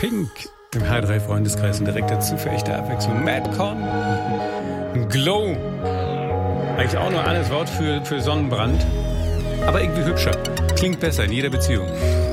Pink im H3-Freundeskreis und direkt dazu für echte Abwechslung Madcon. Glow. Eigentlich auch nur ein anderes Wort für Sonnenbrand. Aber irgendwie hübscher. Klingt besser in jeder Beziehung.